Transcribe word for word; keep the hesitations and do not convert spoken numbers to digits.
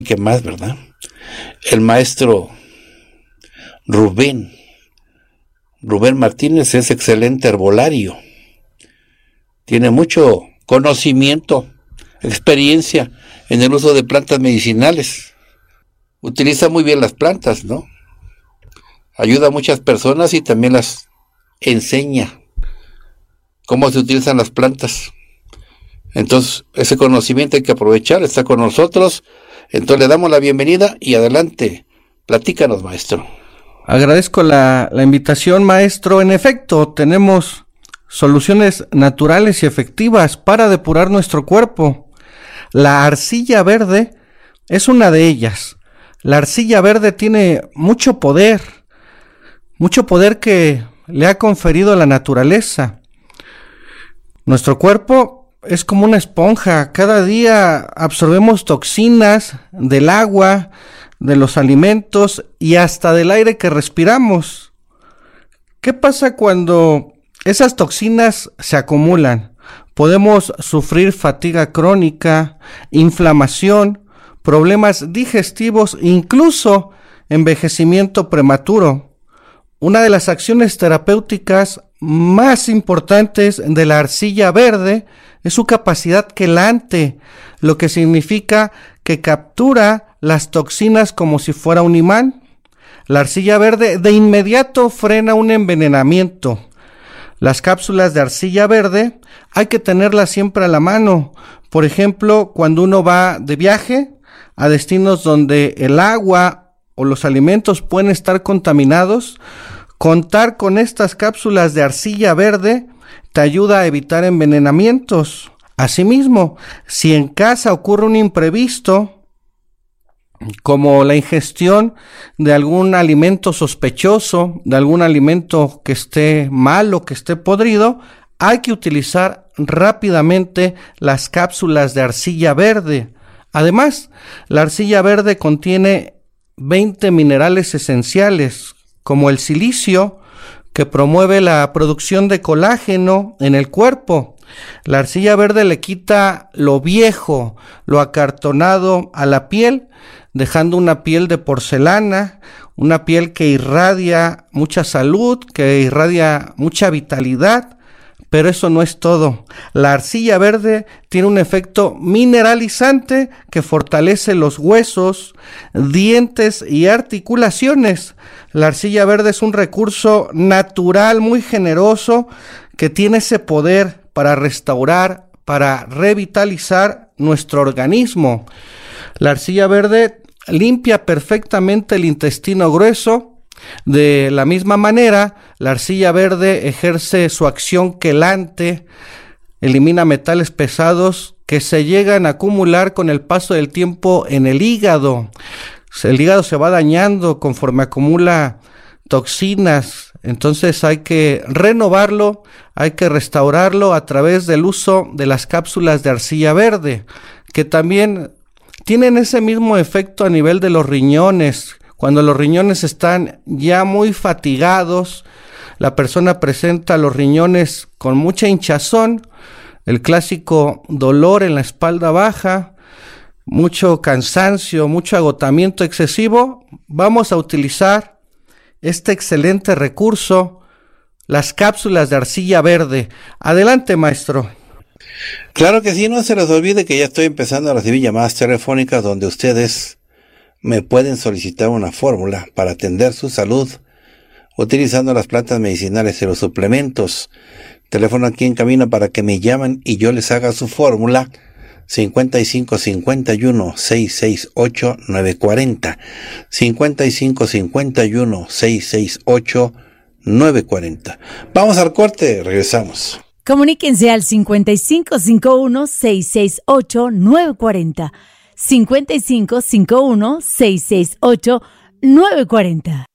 ¿Qué más, verdad? El maestro Rubén, Rubén Martínez es excelente herbolario. Tiene mucho conocimiento, experiencia en el uso de plantas medicinales. Utiliza muy bien las plantas, ¿no? Ayuda a muchas personas y también las enseña cómo se utilizan las plantas. Entonces, ese conocimiento hay que aprovechar, está con nosotros. Entonces le damos la bienvenida y adelante, platícanos, maestro. Agradezco la, la invitación, maestro. En efecto, tenemos soluciones naturales y efectivas para depurar nuestro cuerpo. La arcilla verde es una de ellas. La arcilla verde tiene mucho poder, mucho poder que le ha conferido la naturaleza. Nuestro cuerpo es como una esponja. Cada día absorbemos toxinas del agua, de los alimentos y hasta del aire que respiramos. ¿Qué pasa cuando esas toxinas se acumulan? Podemos sufrir fatiga crónica, inflamación, problemas digestivos, incluso envejecimiento prematuro. Una de las acciones terapéuticas más importantes de la arcilla verde es su capacidad quelante, lo que significa que captura las toxinas como si fuera un imán. La arcilla verde de inmediato frena un envenenamiento. Las cápsulas de arcilla verde hay que tenerlas siempre a la mano. Por ejemplo, cuando uno va de viaje a destinos donde el agua o los alimentos pueden estar contaminados, contar con estas cápsulas de arcilla verde te ayuda a evitar envenenamientos. Asimismo, si en casa ocurre un imprevisto, como la ingestión de algún alimento sospechoso, de algún alimento que esté malo, que esté podrido, hay que utilizar rápidamente las cápsulas de arcilla verde. Además, la arcilla verde contiene veinte minerales esenciales, como el silicio, que promueve la producción de colágeno en el cuerpo. La arcilla verde le quita lo viejo, lo acartonado a la piel, dejando una piel de porcelana, una piel que irradia mucha salud, que irradia mucha vitalidad. Pero eso no es todo. La arcilla verde tiene un efecto mineralizante que fortalece los huesos, dientes y articulaciones. La arcilla verde es un recurso natural muy generoso que tiene ese poder para restaurar, para revitalizar nuestro organismo. La arcilla verde limpia perfectamente el intestino grueso. De la misma manera, la arcilla verde ejerce su acción quelante, elimina metales pesados que se llegan a acumular con el paso del tiempo en el hígado. El hígado se va dañando conforme acumula toxinas, entonces hay que renovarlo, hay que restaurarlo a través del uso de las cápsulas de arcilla verde, que también tienen ese mismo efecto a nivel de los riñones. Cuando los riñones están ya muy fatigados, la persona presenta los riñones con mucha hinchazón, el clásico dolor en la espalda baja, mucho cansancio, mucho agotamiento excesivo, vamos a utilizar este excelente recurso, las cápsulas de arcilla verde. Adelante, maestro. Claro que sí, no se les olvide que ya estoy empezando a recibir llamadas telefónicas donde ustedes me pueden solicitar una fórmula para atender su salud utilizando las plantas medicinales y los suplementos. Teléfono aquí en cabina para que me llamen y yo les haga su fórmula: cincuenta y cinco cincuenta y uno seiscientos sesenta y ocho nueve cuarenta, cincuenta y cinco cincuenta y uno seiscientos sesenta y ocho nueve cuarenta. Vamos al corte, regresamos. Comuníquense al cincuenta y cinco cincuenta y uno seiscientos sesenta y ocho nueve cuarenta, cincuenta y cinco cincuenta y uno seiscientos sesenta y ocho nueve cuarenta.